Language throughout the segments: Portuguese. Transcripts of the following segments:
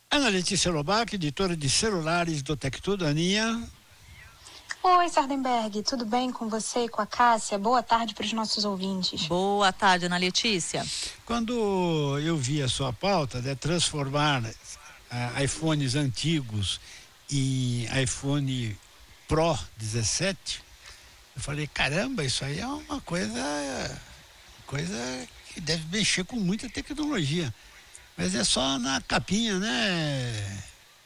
Ana Letícia Lobac, editora de celulares do Tech Tudo. Aninha. Oi, Sardenberg, tudo bem com você e com a Cássia? Boa tarde para os nossos ouvintes. Boa tarde, Ana Letícia. Quando eu vi a sua pauta de transformar iPhones antigos em iPhone Pro 17, eu falei, caramba, isso aí é uma coisa que deve mexer com muita tecnologia. Mas é só na capinha, né?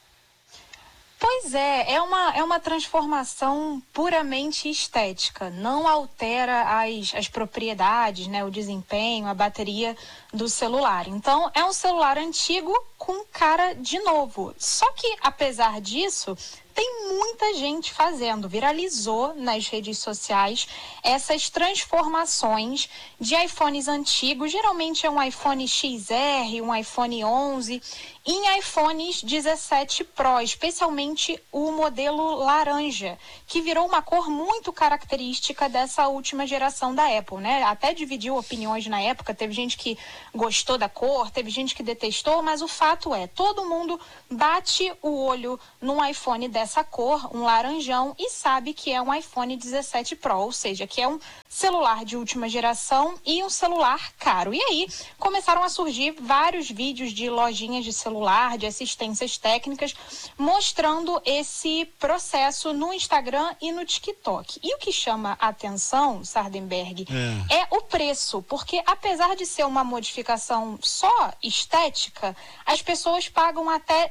Pois é uma transformação puramente estética, não altera as propriedades, né, o desempenho, a bateria do celular. Então, é um celular antigo com cara de novo. Só que, apesar disso, tem muita gente fazendo, viralizou nas redes sociais essas transformações de iPhones antigos, geralmente é um iPhone XR, um iPhone 11, em iPhones 17 Pro, especialmente o modelo laranja, que virou uma cor muito característica dessa última geração da Apple, né? Até dividiu opiniões na época, teve gente que gostou da cor, teve gente que detestou, mas o fato é, todo mundo bate o olho num iPhone dessa cor, um laranjão, e sabe que é um iPhone 17 Pro, ou seja, que é um celular de última geração e um celular caro. E aí começaram a surgir vários vídeos de lojinhas de celular, de assistências técnicas, mostrando esse processo no Instagram e no TikTok. E o que chama a atenção, Sardenberg, é o preço, porque apesar de ser uma modificação só estética, as pessoas pagam até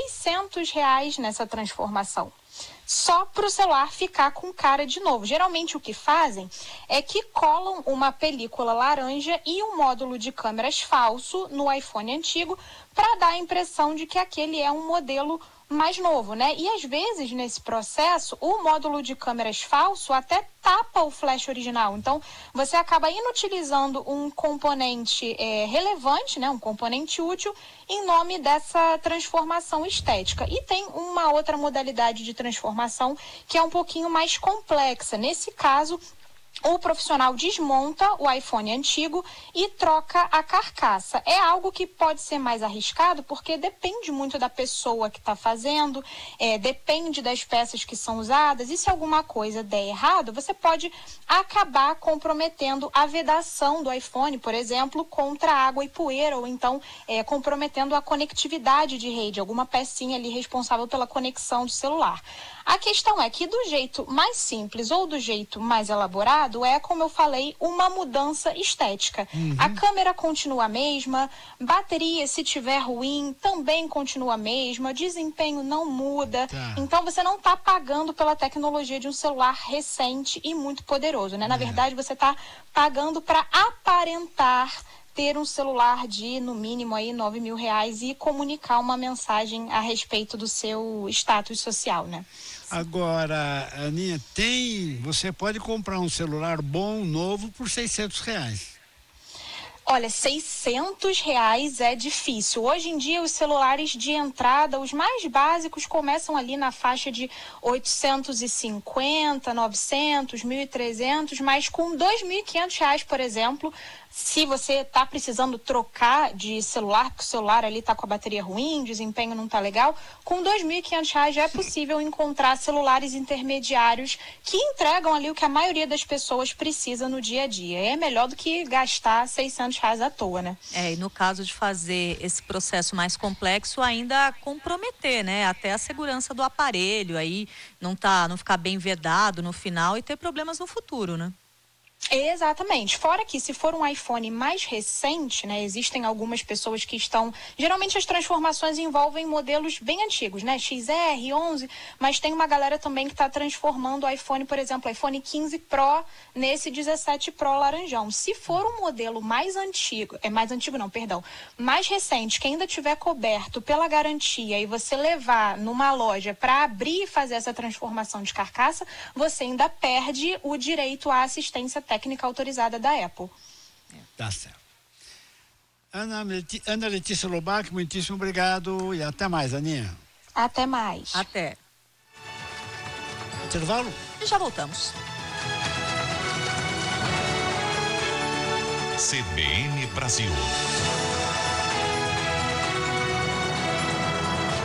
R$600 nessa transformação, só para o celular ficar com cara de novo. Geralmente o que fazem é que colam uma película laranja e um módulo de câmeras falso no iPhone antigo para dar a impressão de que aquele é um modelo mais novo, né? E às vezes nesse processo o módulo de câmeras falso até tapa o flash original. Então você acaba inutilizando um componente relevante, né? Um componente útil em nome dessa transformação estética. E tem uma outra modalidade de transformação que é um pouquinho mais complexa. Nesse caso, o profissional desmonta o iPhone antigo e troca a carcaça. É algo que pode ser mais arriscado porque depende muito da pessoa que está fazendo, depende das peças que são usadas, e se alguma coisa der errado, você pode acabar comprometendo a vedação do iPhone, por exemplo, contra água e poeira, ou então comprometendo a conectividade de rede, alguma pecinha ali responsável pela conexão do celular. A questão é que do jeito mais simples ou do jeito mais elaborado é, como eu falei, uma mudança estética. A câmera continua a mesma, bateria, se tiver ruim, também continua a mesma, desempenho não muda. Então você não está pagando pela tecnologia de um celular recente e muito poderoso, né? Na verdade, você está pagando para aparentar ter um celular de, no mínimo, aí, R$9.000 e comunicar uma mensagem a respeito do seu status social, né? Agora, Aninha, você pode comprar um celular bom, novo, por R$600. Olha, R$600 é difícil. Hoje em dia, os celulares de entrada, os mais básicos, começam ali na faixa de 850, 900, 1.300, mas com R$2.500, por exemplo, se você está precisando trocar de celular, porque o celular ali está com a bateria ruim, o desempenho não está legal, com R$2.500 já é possível encontrar celulares intermediários que entregam ali o que a maioria das pessoas precisa no dia a dia. É melhor do que gastar R$600 à toa, né? E no caso de fazer esse processo mais complexo, ainda comprometer, né? Até a segurança do aparelho, aí não ficar bem vedado no final e ter problemas no futuro, né? Exatamente. Fora que se for um iPhone mais recente, né, existem algumas pessoas que estão... Geralmente as transformações envolvem modelos bem antigos, né? XR, 11, mas tem uma galera também que está transformando o iPhone, por exemplo, iPhone 15 Pro nesse 17 Pro laranjão. Se for um modelo mais antigo, mais recente, que ainda tiver coberto pela garantia e você levar numa loja para abrir e fazer essa transformação de carcaça, você ainda perde o direito à assistência técnica autorizada da Apple. Tá certo. Ana Letícia Lobac, muitíssimo obrigado e até mais, Aninha. Até mais. Até. Intervalo? E já voltamos. CBN Brasil.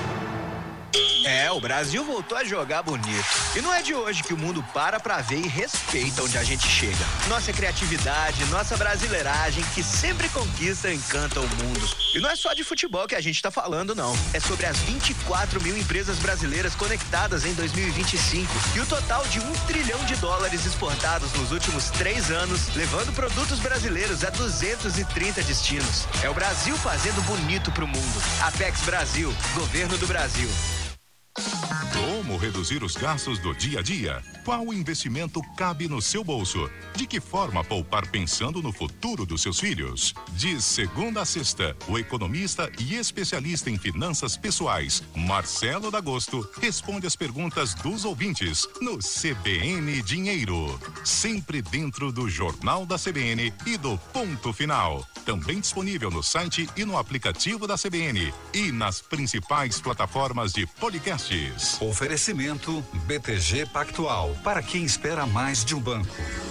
O Brasil voltou a jogar bonito. E não é de hoje que o mundo para pra ver e respeita onde a gente chega. Nossa criatividade, nossa brasileiragem, que sempre conquista e encanta o mundo. E não é só de futebol que a gente tá falando, não. É sobre as 24 mil empresas brasileiras conectadas em 2025 e o total de $1 trilhão exportados nos últimos 3 anos, levando produtos brasileiros a 230 destinos. É o Brasil fazendo bonito pro mundo. Apex Brasil, Governo do Brasil. Como reduzir os gastos do dia a dia? Qual investimento cabe no seu bolso? De que forma poupar pensando no futuro dos seus filhos? De segunda a sexta, o economista e especialista em finanças pessoais, Marcelo D'Agosto, responde as perguntas dos ouvintes no CBN Dinheiro. Sempre dentro do Jornal da CBN e do Ponto Final. Também disponível no site e no aplicativo da CBN e nas principais plataformas de podcasts. Oferecimento BTG Pactual, para quem espera mais de um banco.